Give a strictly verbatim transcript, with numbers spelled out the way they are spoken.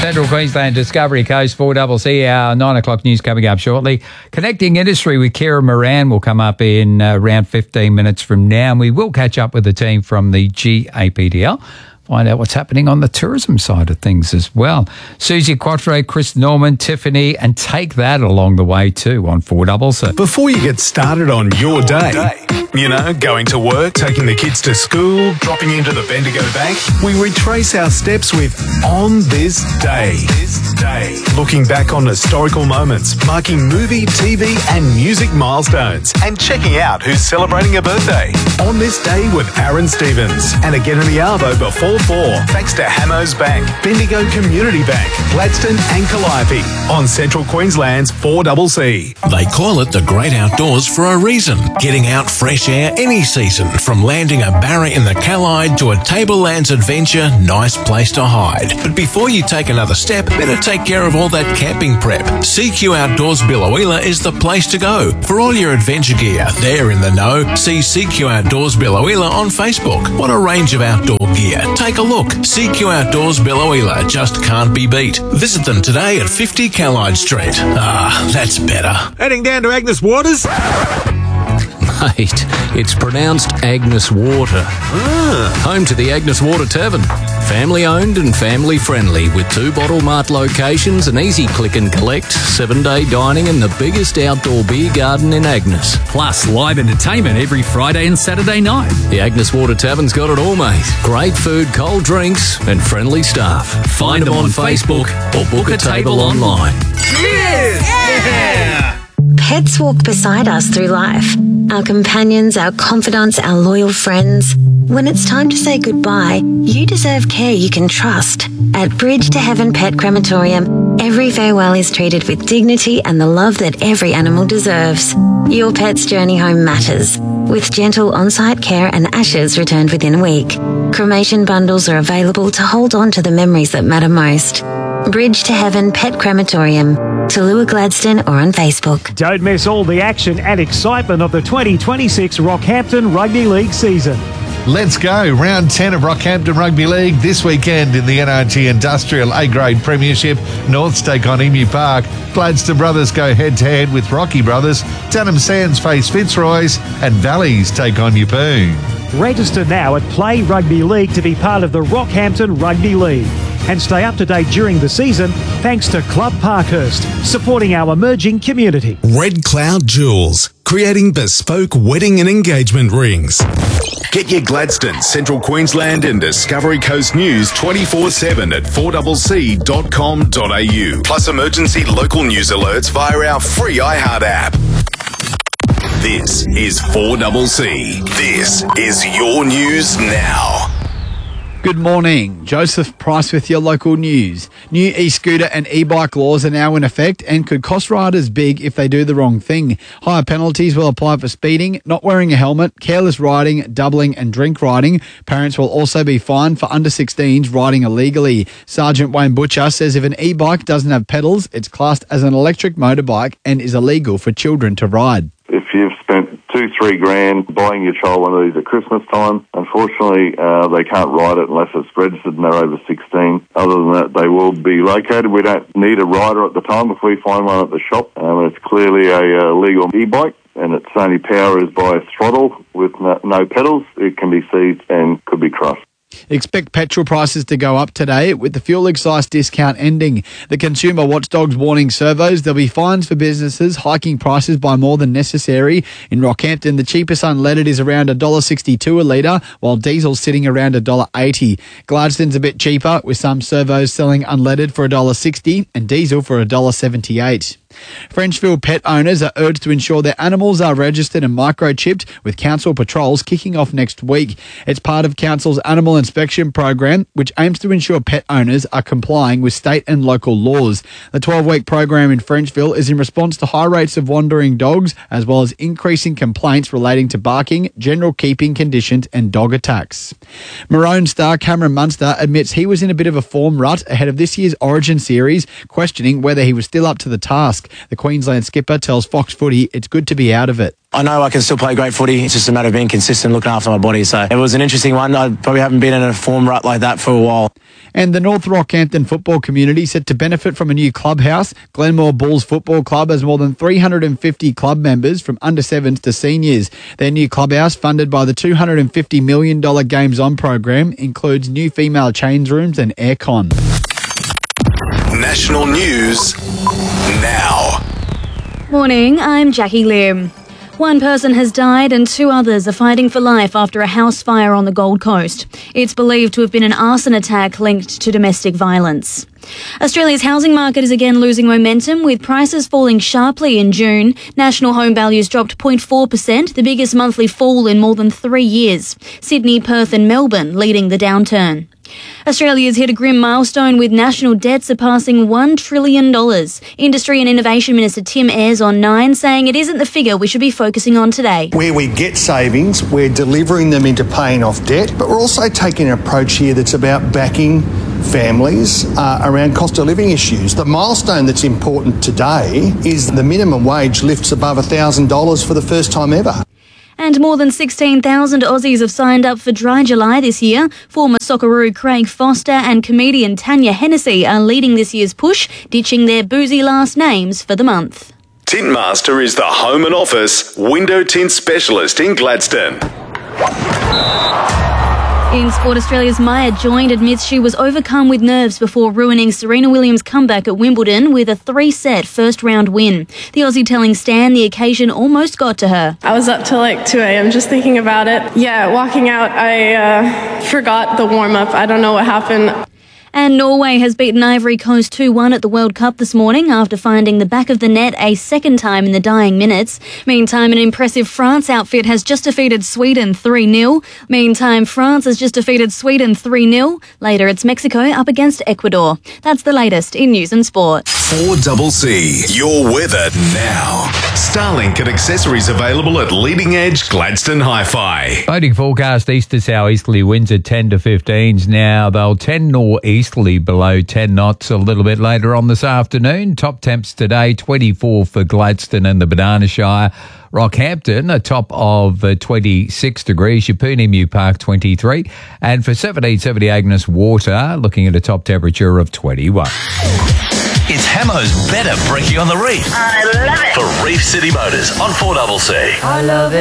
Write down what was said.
Central Queensland Discovery Coast four C C. Our nine o'clock news coming up shortly. Connecting Industry with Kira Moran will come up in uh, around fifteen minutes from now. And we will catch up with the team from the G A P D L. Find out what's happening on the tourism side of things as well. Susie Quattro, Chris Norman, Tiffany, and Take That along the way too on four C C. Before you get started on your day, you know, going to work, taking the kids to school, dropping into the Bendigo Bank, we retrace our steps with On This Day. This day. Looking back on historical moments, marking movie, T V and music milestones, and checking out who's celebrating a birthday. On This Day with Aaron Stevens. And again in the Arvo before four, thanks to Hamos Bank, Bendigo Community Bank, Gladstone and Calliope on Central Queensland's four C C. They call it the great outdoors for a reason. Getting out fresh air any season, from landing a barra in the Callide to a Tablelands adventure, nice place to hide. But before you take another step, better take care of all that camping prep. C Q Outdoors Billowheeler is the place to go. For all your adventure gear, they're in the know. See C Q Outdoors Billowheeler on Facebook. What a range of outdoor gear. Take a look. C Q Outdoors Billowheeler just can't be beat. Visit them today at fifty Callide Street. Ah, that's better. Heading down to Agnes Waters? Mate, it's pronounced Agnes Water. Ah. Home to the Agnes Water Tavern. Family owned and family friendly with two Bottle Mart locations, an easy click and collect, seven day dining and the biggest outdoor beer garden in Agnes. Plus live entertainment every Friday and Saturday night. The Agnes Water Tavern's got it all, mate. Great food, cold drinks and friendly staff. Find, Find them, them on Facebook, Facebook or book a table online. Cheers! Yeah! Pets walk beside us through life. Our companions, our confidants, our loyal friends. When it's time to say goodbye, you deserve care you can trust. At Bridge to Heaven Pet Crematorium, every farewell is treated with dignity and the love that every animal deserves. Your pet's journey home matters, with gentle on-site care and ashes returned within a week. Cremation bundles are available to hold on to the memories that matter most. Bridge to Heaven Pet Crematorium, Tallulah Gladstone or on Facebook. Don't miss all the action and excitement of the twenty twenty-six Rockhampton Rugby League season. Let's go. Round ten of Rockhampton Rugby League this weekend in the N R G Industrial A-Grade Premiership. Norths take on Emu Park. Gladstone Brothers go head-to-head with Rocky Brothers. Dunham Sands face Fitzroy's and Valleys take on Yeppoon. Register now at Play Rugby League to be part of the Rockhampton Rugby League. And stay up to date during the season thanks to Club Parkhurst, supporting our emerging community. Red Cloud Jewels, creating bespoke wedding and engagement rings. Get your Gladstone, Central Queensland and Discovery Coast news twenty-four seven at four c c dot com dot a u. Plus emergency local news alerts via our free iHeart app. This is four C C. This is your news now. Good morning. Joseph Price with your local news. New e-scooter and e-bike laws are now in effect and could cost riders big if they do the wrong thing. Higher penalties will apply for speeding, not wearing a helmet, careless riding, doubling and drink riding. Parents will also be fined for under sixteens riding illegally. Sergeant Wayne Butcher says if an e-bike doesn't have pedals, it's classed as an electric motorbike and is illegal for children to ride. If you've spent two, three grand buying your child one of these at Christmas time, unfortunately, uh, they can't ride it unless it's registered and they're over sixteen. Other than that, they will be located. We don't need a rider at the time if we find one at the shop. Um, it's clearly a uh, legal e-bike, and its only power is by throttle with no, no pedals. It can be seized and could be crushed. Expect petrol prices to go up today with the fuel excise discount ending. The Consumer Watchdog's warning servos there'll be fines for businesses hiking prices by more than necessary. In Rockhampton, the cheapest unleaded is around one dollar sixty-two a litre, while diesel's sitting around one dollar eighty. Gladstone's a bit cheaper, with some servos selling unleaded for one dollar sixty and diesel for one dollar seventy-eight. Frenchville pet owners are urged to ensure their animals are registered and microchipped, with council patrols kicking off next week. It's part of council's animal inspection program, which aims to ensure pet owners are complying with state and local laws. The twelve-week program in Frenchville is in response to high rates of wandering dogs, as well as increasing complaints relating to barking, general keeping conditions and dog attacks. Maroon star Cameron Munster admits he was in a bit of a form rut ahead of this year's Origin series, questioning whether he was still up to the task. task. The Queensland skipper tells Fox Footy it's good to be out of it. I know I can still play great footy. It's just a matter of being consistent, looking after my body. So it was an interesting one. I probably haven't been in a form rut like that for a while. And the North Rockhampton football community set to benefit from a new clubhouse. Glenmore Bulls Football Club has more than three hundred fifty club members from under sevens to seniors. Their new clubhouse, funded by the two hundred fifty million dollars Games On program, includes new female change rooms and aircon. National news now. Morning, I'm Jackie Lim. One person has died and two others are fighting for life after a house fire on the Gold Coast. It's believed to have been an arson attack linked to domestic violence. Australia's housing market is again losing momentum, with prices falling sharply in June. National home values dropped zero point four percent, the biggest monthly fall in more than three years. Sydney, Perth and Melbourne leading the downturn. Australia's hit a grim milestone, with national debt surpassing one trillion dollars. Industry and Innovation Minister Tim Ayres on Nine saying it isn't the figure we should be focusing on today. Where we get savings, we're delivering them into paying off debt, but we're also taking an approach here that's about backing families uh, around cost of living issues. The milestone that's important today is the minimum wage lifts above one thousand dollars for the first time ever. And more than sixteen thousand Aussies have signed up for Dry July this year. Former Socceroo Craig Foster and comedian Tanya Hennessy are leading this year's push, ditching their boozy last names for the month. Tintmaster is the home and office window tint specialist in Gladstone. In Sport, Australia's Maya Joint admits she was overcome with nerves before ruining Serena Williams' comeback at Wimbledon with a three-set first-round win. The Aussie telling Stan the occasion almost got to her. I was up till like two a.m. just thinking about it. Yeah, walking out, I uh, forgot the warm-up. I don't know what happened. And Norway has beaten Ivory Coast two one at the World Cup this morning after finding the back of the net a second time in the dying minutes. Meantime, an impressive France outfit has just defeated Sweden three nil. Meantime, France has just defeated Sweden three nil. Later, it's Mexico up against Ecuador. That's the latest in news and sport. four C C, your weather now. Starlink and accessories available at Leading Edge Gladstone Hi-Fi. Boating forecast, east to southeasterly winds at ten to fifteens. Now they'll tend northeasterly below ten knots a little bit later on this afternoon. Top temps today, twenty-four for Gladstone and the Banana Shire. Rockhampton, a top of uh, twenty-six degrees. Yeppoon Emu Park, twenty-three. And for seventeen seventy Agnes Water, looking at a top temperature of twenty-one. It's Hamo's Better Brekkie on the Reef. I love it. For Reef City Motors on four C C. I love it.